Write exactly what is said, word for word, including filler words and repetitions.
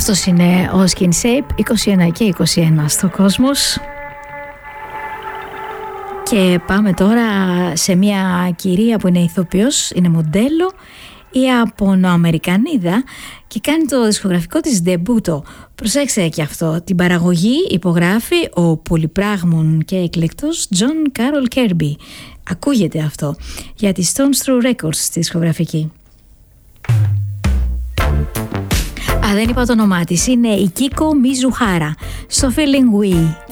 Αυτός είναι ο Skin Shape, είκοσι ένα και είκοσι ένα στο κόσμος. Και πάμε τώρα σε μια κυρία που είναι ηθοποιός, είναι μοντέλο, η Ιαπωνοαμερικανίδα, και κάνει το δισκογραφικό της ντεμπούτο. Προσέξτε και αυτό, την παραγωγή υπογράφει ο πολυπράγμων και εκλεκτός John Carroll Kirby. Ακούγεται αυτό για τη Stones Throw Records στη δισκογραφική. Α, δεν είπα το όνομά της, είναι η Κίκο Μιζουχάρα, στο Feeling We.